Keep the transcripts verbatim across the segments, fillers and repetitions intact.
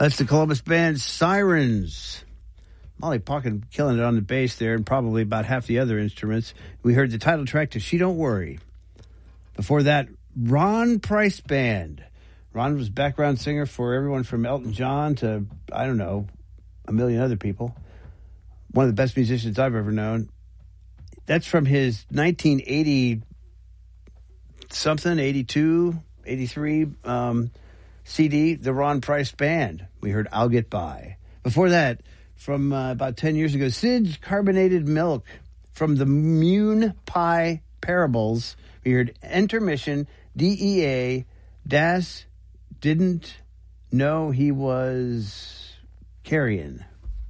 That's the Columbus band Sirens. Molly Pocket killing it on the bass there and probably about half the other instruments. We heard the title track to She Don't Worry. Before that, Ron Price Band. Ron was background singer for everyone from Elton John to, I don't know, a million other people. One of the best musicians I've ever known. That's from his nineteen eighty something, eighty-two, eighty-three um, C D, The Ron Price Band. We heard I'll Get By. Before that, from uh, about ten years ago, Sid's Carbonated Milk. From the Mune Pie Parables, we heard Intermission, D E A, Das Didn't Know He Was Carrying.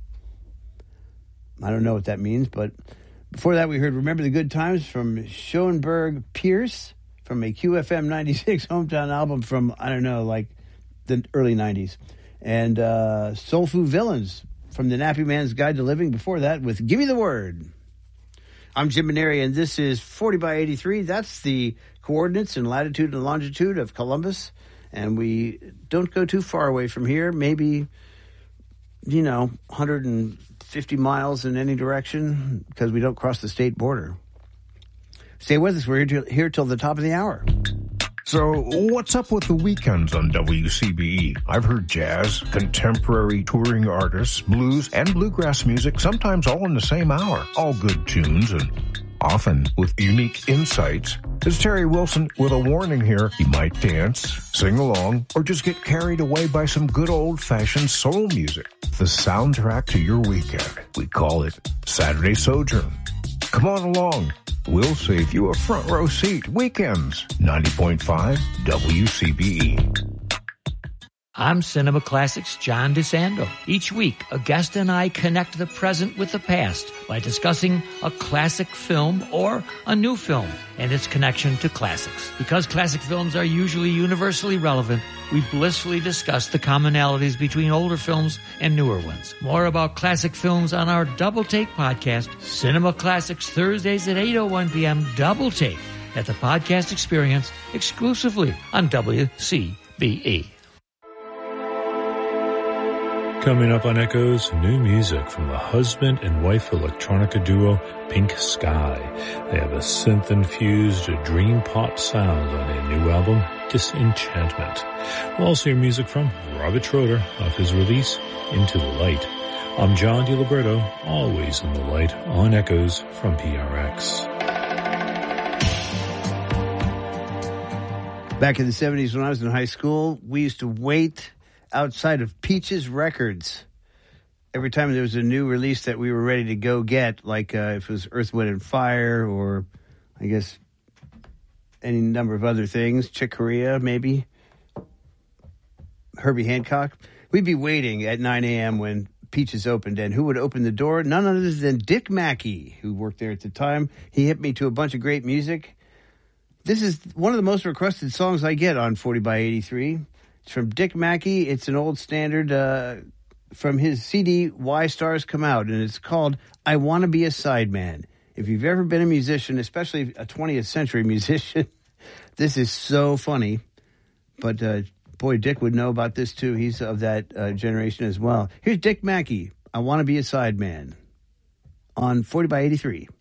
I don't know what that means, but before that we heard Remember the Good Times from Schoenberg Pierce from a Q F M ninety-six hometown album from, I don't know, like the early nineties. And uh, Soul Food Villains from the Nappy Man's Guide to Living. Before that with Give Me the Word. I'm Jim Maneri, and this is forty by eighty-three. That's the coordinates and latitude and longitude of Columbus. And we don't go too far away from here, maybe, you know, one hundred fifty miles in any direction because we don't cross the state border. Stay with us. We're here till, here till the top of the hour. So, what's up with the weekends on W C B E? I've heard jazz, contemporary touring artists, blues, and bluegrass music, sometimes all in the same hour. All good tunes and often with unique insights. It's Terry Wilson with a warning here. You might dance, sing along, or just get carried away by some good old-fashioned soul music. The soundtrack to your weekend. We call it Saturday Sojourn. Come on along. We'll save you a front row seat. Weekends, ninety point five W C B E. I'm Cinema Classics' John DeSando. Each week, a guest and I connect the present with the past by discussing a classic film or a new film and its connection to classics. Because classic films are usually universally relevant, we blissfully discuss the commonalities between older films and newer ones. More about classic films on our Double Take podcast, Cinema Classics, Thursdays at eight oh one p.m. Double Take at the Podcast Experience exclusively on W C B E. Coming up on Echoes, new music from the husband and wife electronica duo Pink Sky. They have a synth-infused dream pop sound on their new album, Disenchantment. We'll also hear music from Robert Schroeder off his release, Into the Light. I'm John DiLiberto, always in the light on Echoes from P R X. Back in the seventies when I was in high school, we used to wait outside of Peaches Records every time there was a new release that we were ready to go get, like uh, if it was Earth, Wind and Fire, or I guess any number of other things, Chick Corea maybe, Herbie Hancock. We'd be waiting at nine a.m. when Peaches opened, and who would open the door? None other than Dick Mackey, who worked there at the time. He hit me to a bunch of great music. This is one of the most requested songs I get on forty by eighty-three. It's from Dick Mackey. It's an old standard uh, from his C D, Why Stars Come Out, and it's called I Want to Be a Sideman. If you've ever been a musician, especially a twentieth century musician, this is so funny. But, uh, boy, Dick would know about this, too. He's of that uh, generation as well. Here's Dick Mackey, I Want to Be a Sideman, on forty by eighty-three.